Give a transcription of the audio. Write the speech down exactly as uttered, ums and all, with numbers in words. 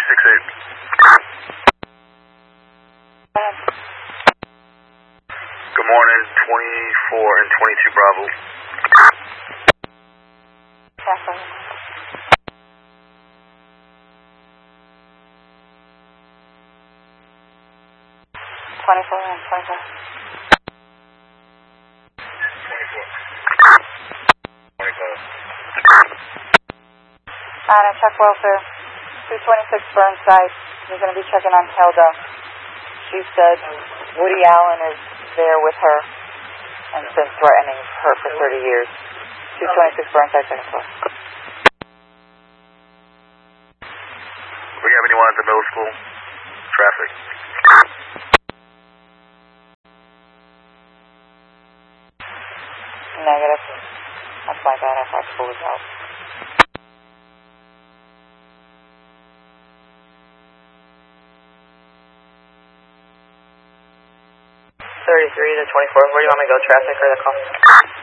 six eight. Good morning, twenty-four and twenty-two Bravo. Traffic. twenty-four and twenty-five. twenty-four. twenty-five. Anna, check welfare. two twenty-six Burnside. You're going to be checking on Hilda. She said Woody Allen is there with her and has been threatening her for thirty years. two twenty-six Burnside, second floor. We have anyone at the middle school? Traffic. Negative. That's my bad. I thought school was out. thirty-three to twenty-four. Where do you want me to go? Traffic or the call?